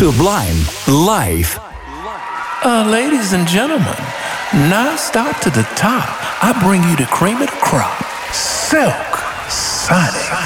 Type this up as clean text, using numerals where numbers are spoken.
Sublime live. Ladies and gentlemen, non-stop to the top. I bring you the cream of the crop. Silk Sonic.